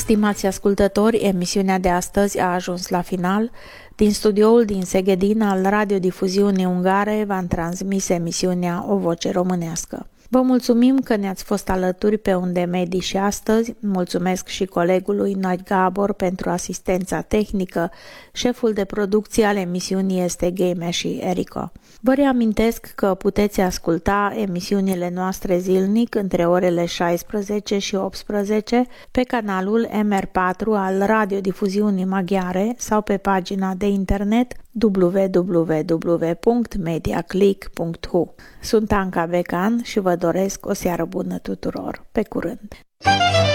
Stimați ascultători, emisiunea de astăzi a ajuns la final. Din studioul din Seghedin al radiodifuziunii ungare v-am transmis emisiunea O Voce Românească. Vă mulțumim că ne-ați fost alături pe unde medii și astăzi. Mulțumesc și colegului Nagy Gabor pentru asistența tehnică. Șeful de producție al emisiunii este Game și Erico. Vă reamintesc că puteți asculta emisiunile noastre zilnic între orele 16 și 18 pe canalul MR4 al radiodifuziunii maghiare sau pe pagina de internet www.mediaclick.hu. Sunt Anca Becan și vă doresc o seară bună tuturor. Pe curând!